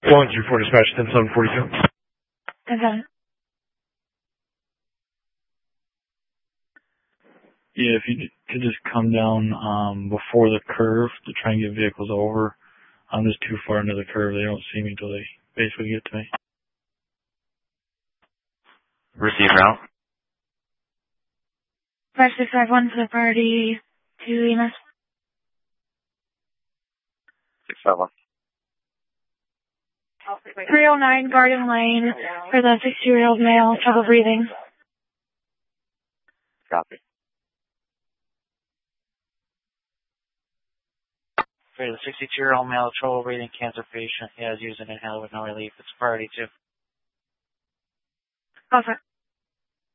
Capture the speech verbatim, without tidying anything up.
one two four dispatch, ten seven forty-two. ten seven. Yeah, if you could just come down um, before the curve to try and get vehicles over. I'm just too far into the curve. They don't see me until they basically get to me. Receive route. five six five one for the priority to E M S. six five one. three oh nine Garden Lane for the sixty-year-old male, trouble breathing. Copy. For the sixty-two-year-old male, trouble breathing, cancer patient, he has used an inhaler with no relief. It's priority two. Go for it.